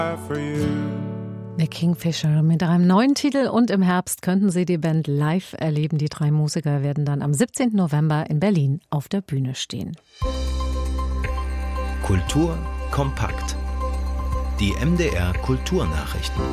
The Kingfisher mit einem neuen Titel und im Herbst könnten Sie die Band live erleben. Die 3 Musiker werden dann am 17. November in Berlin auf der Bühne stehen. Kultur kompakt. Die MDR Kulturnachrichten.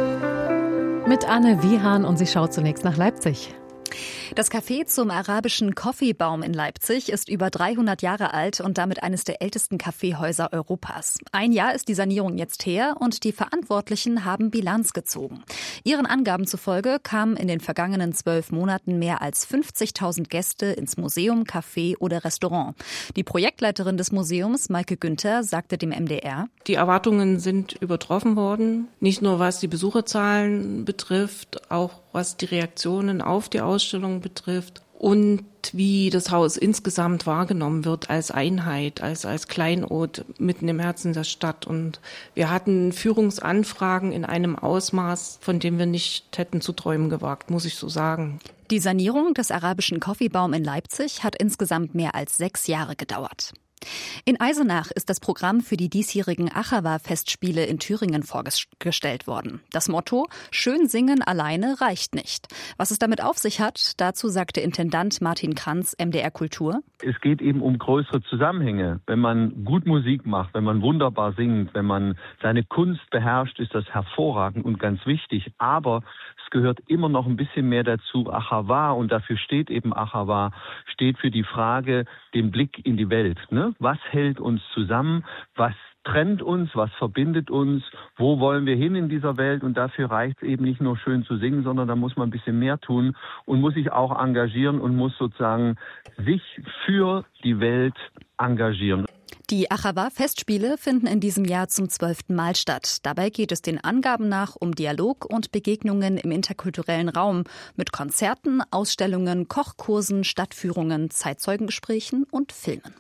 Mit Anne Wiehan und sie schaut zunächst nach Leipzig. Das Café zum arabischen Coffeebaum in Leipzig ist über 300 Jahre alt und damit eines der ältesten Kaffeehäuser Europas. Ein Jahr ist die Sanierung jetzt her und die Verantwortlichen haben Bilanz gezogen. Ihren Angaben zufolge kamen in den vergangenen 12 Monaten mehr als 50.000 Gäste ins Museum, Café oder Restaurant. Die Projektleiterin des Museums, Maike Günther, sagte dem MDR: Die Erwartungen sind übertroffen worden, nicht nur was die Besucherzahlen betrifft, auch was die Reaktionen auf die Ausstellung betrifft und wie das Haus insgesamt wahrgenommen wird als Einheit, als Kleinod mitten im Herzen der Stadt. Und wir hatten Führungsanfragen in einem Ausmaß, von dem wir nicht hätten zu träumen gewagt, muss ich so sagen. Die Sanierung des arabischen Coffeebaum in Leipzig hat insgesamt mehr als 6 Jahre gedauert. In Eisenach ist das Programm für die diesjährigen Achawa-Festspiele in Thüringen vorgestellt worden. Das Motto: Schön singen alleine reicht nicht. Was es damit auf sich hat, dazu sagte Intendant Martin Kranz, MDR Kultur: Es geht eben um größere Zusammenhänge. Wenn man gut Musik macht, wenn man wunderbar singt, wenn man seine Kunst beherrscht, ist das hervorragend und ganz wichtig. Aber es gehört immer noch ein bisschen mehr dazu. Achawa, und dafür steht eben Achawa, steht für die Frage, den Blick in die Welt. Ne? Was hält uns zusammen? Was trennt uns? Was verbindet uns? Wo wollen wir hin in dieser Welt? Und dafür reicht es eben nicht nur schön zu singen, sondern da muss man ein bisschen mehr tun und muss sich auch engagieren und muss sozusagen sich für die Welt engagieren. Die Achawa-Festspiele finden in diesem Jahr zum 12. Mal statt. Dabei geht es den Angaben nach um Dialog und Begegnungen im interkulturellen Raum mit Konzerten, Ausstellungen, Kochkursen, Stadtführungen, Zeitzeugengesprächen und Filmen.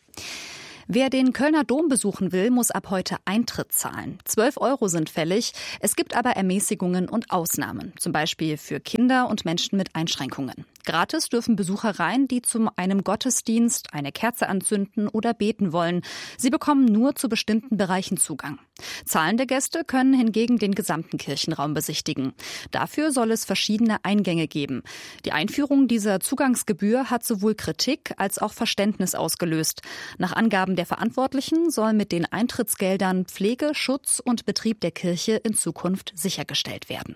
Wer den Kölner Dom besuchen will, muss ab heute Eintritt zahlen. 12 € sind fällig. Es gibt aber Ermäßigungen und Ausnahmen, zum Beispiel für Kinder und Menschen mit Einschränkungen. Gratis dürfen Besucher rein, die zu einem Gottesdienst eine Kerze anzünden oder beten wollen. Sie bekommen nur zu bestimmten Bereichen Zugang. Zahlende Gäste können hingegen den gesamten Kirchenraum besichtigen. Dafür soll es verschiedene Eingänge geben. Die Einführung dieser Zugangsgebühr hat sowohl Kritik als auch Verständnis ausgelöst. Nach Angaben der Verantwortlichen soll mit den Eintrittsgeldern Pflege, Schutz und Betrieb der Kirche in Zukunft sichergestellt werden.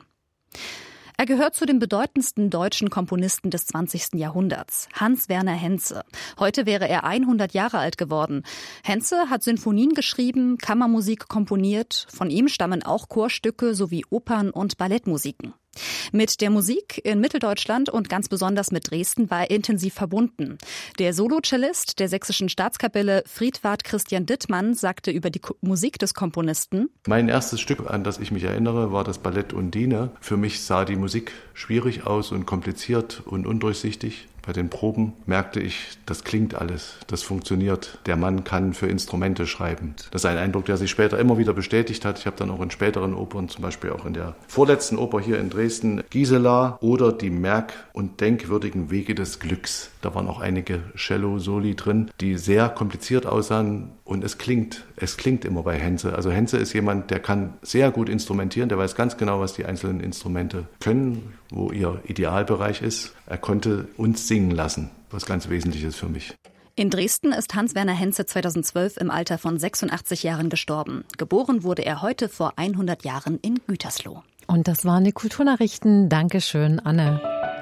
Er gehört zu den bedeutendsten deutschen Komponisten des 20. Jahrhunderts, Hans Werner Henze. Heute wäre er 100 Jahre alt geworden. Henze hat Sinfonien geschrieben, Kammermusik komponiert. Von ihm stammen auch Chorstücke sowie Opern und Ballettmusiken. Mit der Musik in Mitteldeutschland und ganz besonders mit Dresden war er intensiv verbunden. Der Solocellist der Sächsischen Staatskapelle Friedwart Christian Dittmann sagte über die Musik des Komponisten: Mein erstes Stück, an das ich mich erinnere, war das Ballett Undine. Für mich sah die Musik schwierig aus und kompliziert und undurchsichtig. Bei den Proben merkte ich, das klingt alles, das funktioniert. Der Mann kann für Instrumente schreiben. Das ist ein Eindruck, der sich später immer wieder bestätigt hat. Ich habe dann auch in späteren Opern, zum Beispiel auch in der vorletzten Oper hier in Dresden, Gisela oder die merk- und denkwürdigen Wege des Glücks. Da waren auch einige Cello-Soli drin, die sehr kompliziert aussahen. Und es klingt immer bei Henze. Also Henze ist jemand, der kann sehr gut instrumentieren, der weiß ganz genau, was die einzelnen Instrumente können, wo ihr Idealbereich ist. Er konnte uns singen lassen, was ganz wesentlich ist für mich. In Dresden ist Hans Werner Henze 2012 im Alter von 86 Jahren gestorben. Geboren wurde er heute vor 100 Jahren in Gütersloh. Und das waren die Kulturnachrichten. Dankeschön, Anne.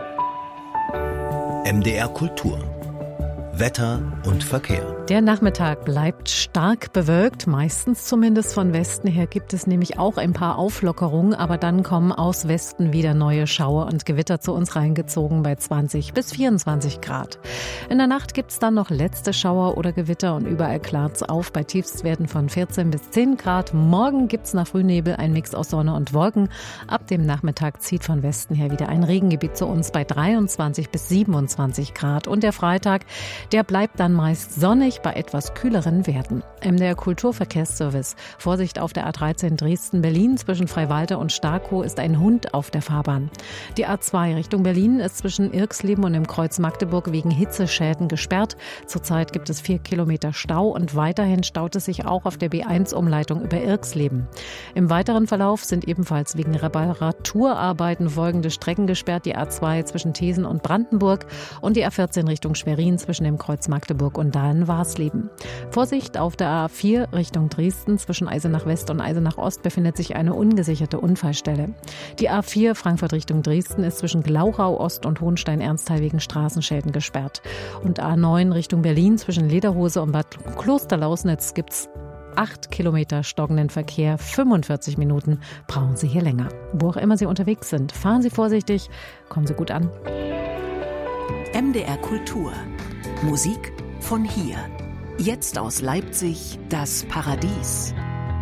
MDR Kultur. Wetter und Verkehr. Der Nachmittag bleibt stark bewölkt, meistens zumindest von Westen her gibt es nämlich auch ein paar Auflockerungen, aber dann kommen aus Westen wieder neue Schauer und Gewitter zu uns reingezogen bei 20 bis 24 Grad. In der Nacht gibt's dann noch letzte Schauer oder Gewitter und überall klart's auf bei Tiefstwerten von 14 bis 10 Grad. Morgen gibt's nach Frühnebel ein Mix aus Sonne und Wolken. Ab dem Nachmittag zieht von Westen her wieder ein Regengebiet zu uns bei 23 bis 27 Grad. Und der Freitag, der bleibt dann meist sonnig Leipzig bei etwas kühleren Werten. MDR Kulturverkehrsservice. Vorsicht auf der A13 Dresden-Berlin zwischen Freiwalde und Starkow ist ein Hund auf der Fahrbahn. Die A2 Richtung Berlin ist zwischen Irxleben und dem Kreuz Magdeburg wegen Hitzeschäden gesperrt. Zurzeit gibt es 4 Kilometer Stau und weiterhin staut es sich auch auf der B1-Umleitung über Irxleben. Im weiteren Verlauf sind ebenfalls wegen Reparaturarbeiten folgende Strecken gesperrt. Die A2 zwischen Thesen und Brandenburg und die A14 Richtung Schwerin zwischen dem Kreuz Magdeburg und Dahlen-Warsleben. Vorsicht auf der A4 Richtung Dresden zwischen Eisenach West und Eisenach Ost befindet sich eine ungesicherte Unfallstelle. Die A4 Frankfurt Richtung Dresden ist zwischen Glauchau Ost und Hohenstein-Ernsthal wegen Straßenschäden gesperrt. Und A9 Richtung Berlin zwischen Lederhose und Bad Klosterlausnitz gibt's 8 Kilometer stockenden Verkehr, 45 Minuten brauchen Sie hier länger. Wo auch immer Sie unterwegs sind, fahren Sie vorsichtig, kommen Sie gut an. MDR Kultur. Musik von hier. Jetzt aus Leipzig, das Paradies.